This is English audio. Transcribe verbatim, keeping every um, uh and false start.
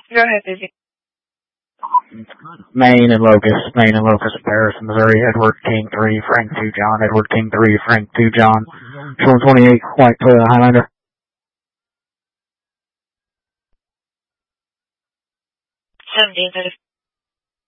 Go ahead, Busy. Maine and Locust, Maine and Locust, Paris, Missouri, Edward King three, Frank two John, Edward King three, Frank two John, Shore twenty-eight, White Toyota Highlander. seventeen thirty.